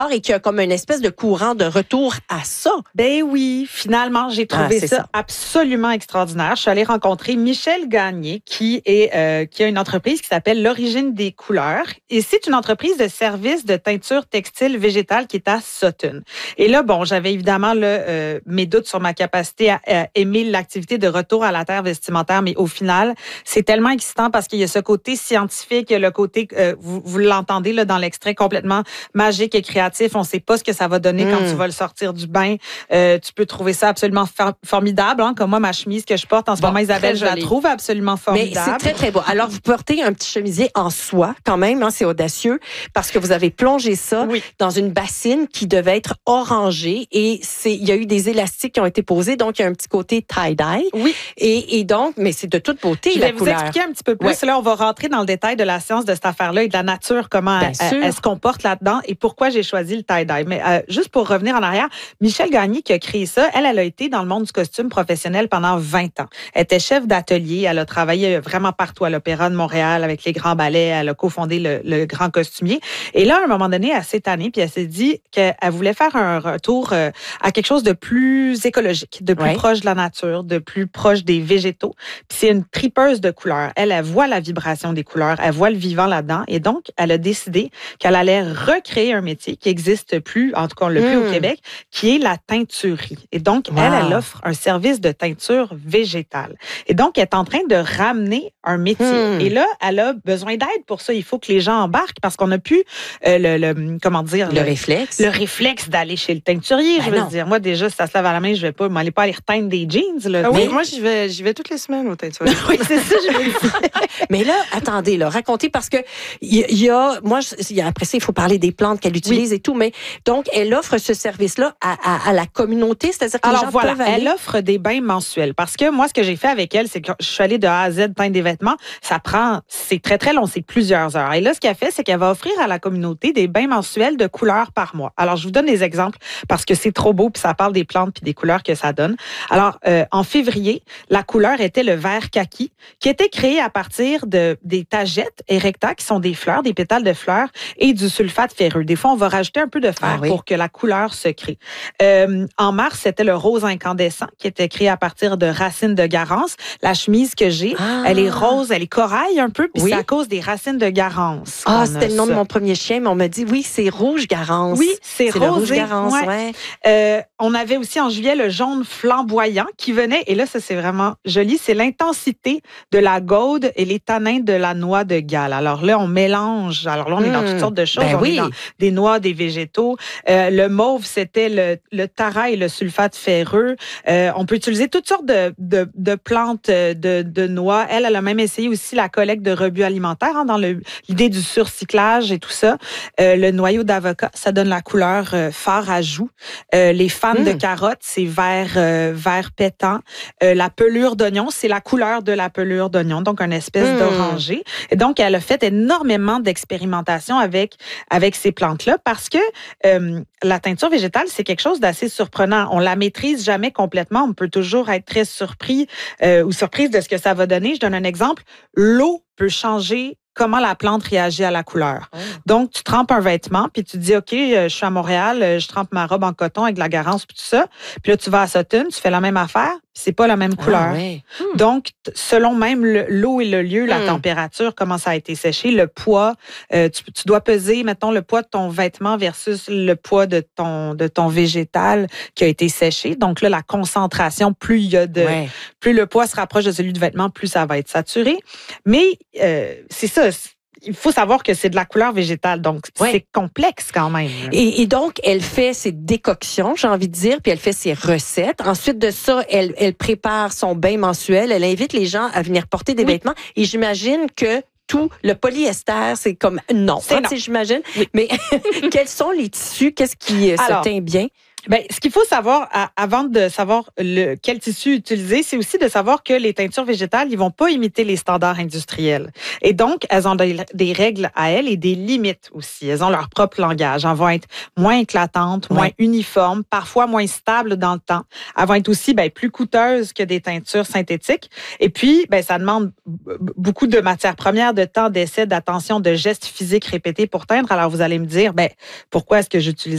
et qu'il y a comme une espèce de courant de retour à ça. Ben oui, finalement, j'ai trouvé ça absolument extraordinaire. Je suis allée rencontrer Michel Gagné, qui a une entreprise qui s'appelle L'Origine des couleurs. Et c'est une entreprise de services de teinture textile végétale qui est à Sutton. Et là, bon, j'avais évidemment mes doutes sur ma capacité à aimer l'activité de retour à la terre vestimentaire, mais au final, c'est tellement excitant parce qu'il y a ce côté scientifique, il y a le côté, vous l'entendez là dans l'extrait, complètement magique et créatif. On ne sait pas ce que ça va donner quand tu vas le sortir du bain. Tu peux trouver ça absolument formidable. Hein? Comme moi, ma chemise que je porte en ce moment, Isabelle, je la trouve absolument formidable. Mais c'est très, très beau. Alors, vous portez un petit chemisier en soie quand même. Hein? C'est audacieux parce que vous avez plongé ça dans une bassine qui devait être orangée et il y a eu des élastiques qui ont été posés. Donc, il y a un petit côté tie-dye. Oui. Et donc, mais c'est de toute beauté, la couleur. Je vais vous expliquer un petit peu plus. Là, on va rentrer dans le détail de la science de cette affaire-là et de la nature, comment elle se comporte là-dedans et pourquoi j'ai choisi le tie-dye. Mais juste pour revenir en arrière, Michel Gagné qui a créé ça, elle a été dans le monde du costume professionnel pendant 20 ans. Elle était chef d'atelier, elle a travaillé vraiment partout à l'Opéra de Montréal avec les grands ballets, elle a cofondé le Grand Costumier. Et là, à un moment donné, elle s'est tannée, puis elle s'est dit qu'elle voulait faire un retour à quelque chose de plus écologique, de plus proche de la nature, de plus proche des végétaux. Puis c'est une tripeuse de couleurs. Elle voit la vibration des couleurs, elle voit le vivant là-dedans. Et donc, elle a décidé qu'elle allait recréer un métier qui n'existe plus, en tout cas le plus au Québec, qui est la teinturerie. Et donc, elle offre un service de teinture végétale. Et donc, elle est en train de ramener un métier. Et là, elle a besoin d'aide pour ça. Il faut que les gens embarquent parce qu'on n'a plus le réflexe. Le réflexe d'aller chez le teinturier. Je veux dire, moi, déjà, si ça se lave à la main, je vais pas m'aller reteindre des jeans. Là. Oui, moi, j'y vais toutes les semaines au teinturier. Oui, c'est ça, je veux dire. Mais là, attendez, là, racontez parce que après ça, il faut parler des plantes qu'elle utilise et tout, mais donc, elle offre ce service-là à la communauté, c'est-à-dire que les gens peuvent aller. Elle offre des bains mensuels parce que moi, ce que j'ai fait avec elle, c'est que je suis allée de A à Z teindre des vêtements. C'est très, très long, c'est plusieurs heures. Et là, ce qu'elle fait, c'est qu'elle va offrir à la communauté des bains mensuels de couleurs par mois. Alors, je vous donne des exemples parce que c'est trop beau puis ça parle des plantes puis des couleurs que ça donne. Alors, en février, la couleur était le vert kaki qui était créé à partir des tagettes erecta qui sont des fleurs, des pétales de fleurs et du sulfate ferreux. Des fois, on va rajouter un peu de fer pour que la couleur se crée. En mars, c'était le rose incandescent qui était créé à partir de racines de garance. La chemise que j'ai, elle est rose, elle est corail un peu, puis c'est à cause des racines de garance. C'était le nom de mon premier chien, mais on m'a dit, oui, c'est rouge garance. Oui, c'est le rouge garance, on avait aussi en juillet le jaune flamboyant qui venait, et là, ça c'est vraiment joli, c'est l'intensité de la gaude et les tanins de la noix de Galles. Alors là, on mélange, alors là, on est dans toutes sortes de choses. On est dans des noix, des végétaux. Le mauve, c'était le tara et le sulfate ferreux. On peut utiliser toutes sortes de plantes, de noix. Elle a même essayé aussi la collecte de rebuts alimentaires dans l'idée du surcyclage et tout ça. Le noyau d'avocat, ça donne la couleur fard à joues. Les fans de carottes, c'est vert pétant. La pelure d'oignon, c'est la couleur de la pelure d'oignon, donc une espèce d'orangé. Et donc, elle a fait énormément d'expérimentation avec ces plantes-là parce que la teinture végétale, c'est quelque chose d'assez surprenant. On la maîtrise jamais complètement. On peut toujours être très surpris ou surprise de ce que ça va donner. Je donne un exemple. L'eau peut changer comment la plante réagit à la couleur. Donc, tu trempes un vêtement, puis tu dis, OK, je suis à Montréal, je trempe ma robe en coton avec de la garance, puis tout ça. Puis là, tu vas à Sutton, tu fais la même affaire, puis c'est pas la même couleur. Donc, selon même l'eau et le lieu, la température, comment ça a été séché, le poids, tu dois peser, mettons, le poids de ton vêtement versus le poids de ton végétal qui a été séché. Donc là, la concentration, plus le poids se rapproche de celui du vêtement, plus ça va être saturé. Mais c'est ça. Il faut savoir que c'est de la couleur végétale, donc c'est complexe quand même. Et donc, elle fait ses décoctions, j'ai envie de dire, puis elle fait ses recettes. Ensuite de ça, elle prépare son bain mensuel. Elle invite les gens à venir porter des vêtements. Et j'imagine que tout le polyester, c'est comme non. J'imagine. Oui. Mais quels sont les tissus? Qu'est-ce qui se teint bien? Ben, ce qu'il faut savoir avant de savoir quel tissu utiliser, c'est aussi de savoir que les teintures végétales, ils vont pas imiter les standards industriels. Et donc, elles ont des règles à elles et des limites aussi. Elles ont leur propre langage. Elles vont être moins éclatantes, moins uniformes, parfois moins stables dans le temps. Elles vont être aussi plus coûteuses que des teintures synthétiques. Et puis, ça demande beaucoup de matières premières, de temps, d'essai, d'attention, de gestes physiques répétés pour teindre. Alors, vous allez me dire, pourquoi est-ce que j'utilise